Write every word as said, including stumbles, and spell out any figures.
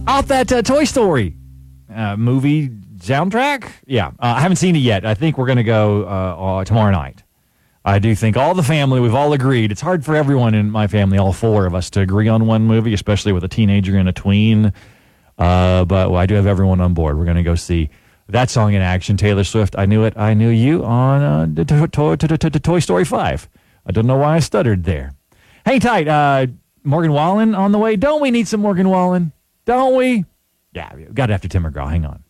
Off that uh, Toy Story uh, movie soundtrack? Yeah, uh, I haven't seen it yet. I think we're going to go uh, uh, tomorrow night. I do think all the family, we've all agreed. It's hard for everyone in my family, all four of us, to agree on one movie, especially with a teenager and a tween. Uh, but well, I do have everyone on board. We're going to go see that song in action. Taylor Swift, I Knew It, I Knew You on uh, the to- to- to- to- to Toy Story five. I don't know why I stuttered there. Hang tight. Uh, Morgan Wallen on the way. Don't we need some Morgan Wallen? Don't we? Yeah, we've got it after Tim McGraw. Hang on.